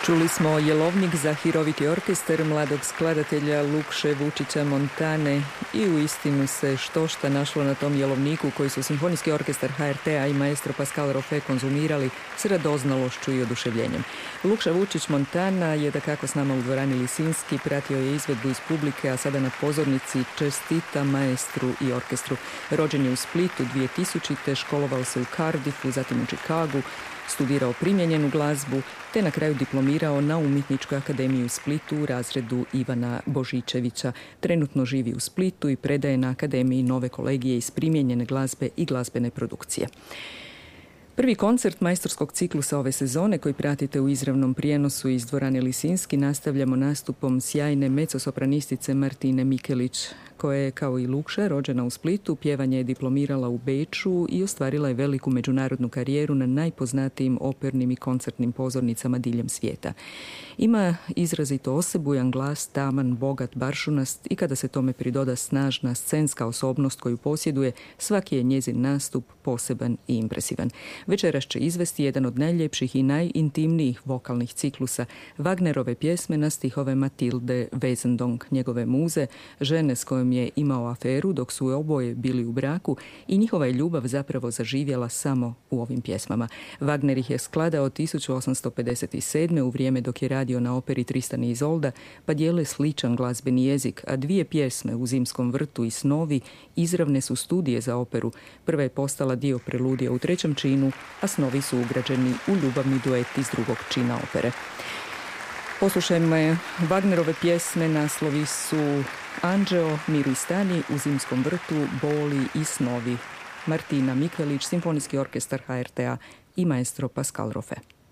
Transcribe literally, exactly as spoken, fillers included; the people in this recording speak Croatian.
Čuli smo Jelovnik za hiroviti orkestar mladog skladatelja Lukše Vučića Montane i u istinu se štošta našlo na tom jelovniku koji su Simfonijski orkestar H R T-a i maestro Pascal Roffe konzumirali s radoznalošću i oduševljenjem. Lukša Vučić Montana je dakako s nama u dvorani Lisinski, pratio je izvedbu iz publike, a sada na pozornici čestita maestru i orkestru. Rođen je u Splitu dvije tisućite. Školovao se u Cardiffu, zatim u Chicagu, studirao primijenjenu glazbu, te na kraju diplomirao na Umjetničkoj akademiji u Splitu u razredu Ivana Božičevića. Trenutno živi u Splitu i predaje na Akademiji nove kolegije iz primijenjene glazbe i glazbene produkcije. Prvi koncert majstorskog ciklusa ove sezone koji pratite u izravnom prijenosu iz dvorane Lisinski nastavljamo nastupom sjajne mezzosopranistice Martine Mikelić, koja je kao i Lukša rođena u Splitu, pjevanje je diplomirala u Beču i ostvarila je veliku međunarodnu karijeru na najpoznatijim opernim i koncertnim pozornicama diljem svijeta. Ima izrazito osebujan glas, taman, bogat, baršunast i kada se tome pridoda snažna scenska osobnost koju posjeduje, svaki je njezin nastup poseban i impresivan. Večeras će izvesti jedan od najljepših i najintimnijih vokalnih ciklusa, Wagnerove pjesme na stihove Matilde Wesendonck, njegove muze, žene s kojom je imao aferu dok su oboje bili u braku i njihova je ljubav zapravo zaživjela samo u ovim pjesmama. Wagner ih je skladao tisuću osamsto pedeset sedme. u vrijeme dok je radio na operi Tristan i Izolda, pa dijele sličan glazbeni jezik, a dvije pjesme u Zimskom vrtu i Snovi izravne su studije za operu. Prva je postala dio preludija u trećem činu, a Snovi su ugrađeni u ljubavni duet iz drugog čina opere. Poslušajmo je Wagnerove pjesme, naslovi su Anđeo, Miru i stani, u Zimskom vrtu, Boli i Snovi. Martina Mikelić, Simfonijski orkestar H R T-a i maestro Pascal Roffe.